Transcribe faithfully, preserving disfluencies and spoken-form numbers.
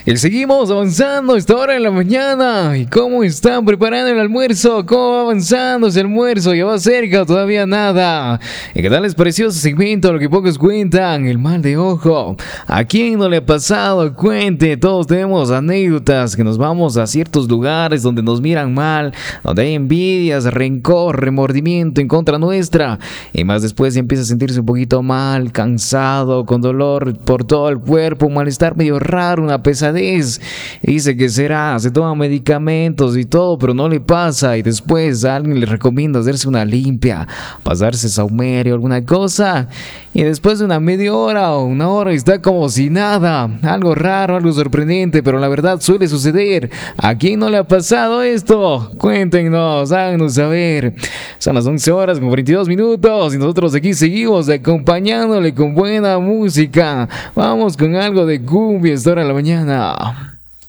Y seguimos avanzando a esta hora de la mañana. ¿Y cómo están preparando el almuerzo? ¿Cómo va avanzando ese almuerzo? ¿Ya va cerca o todavía nada? ¿Y qué tal les pareció ese segmento? Lo que pocos cuentan, el mal de ojo. ¿A quién no le ha pasado? Cuente, todos tenemos anécdotas que nos vamos a ciertos lugares donde nos miran mal, donde hay envidias, rencor, remordimiento en contra nuestra. Y más después ya empieza a sentirse un poquito mal, cansado, con dolor por todo el cuerpo, un malestar medio raro, una pesadez. Dice que será, se toma medicamentos y todo, pero no le pasa. Y después a alguien le recomienda hacerse una limpia, pasarse saumerio, alguna cosa. Y después de una media hora o una hora está como si nada. Algo raro, algo sorprendente, pero la verdad suele suceder. ¿A quién no le ha pasado esto? Cuéntenos, háganos saber. Son las once horas con cuarenta y dos minutos y nosotros aquí seguimos acompañándole con buena música. Vamos con algo de cumbia esta hora de la mañana.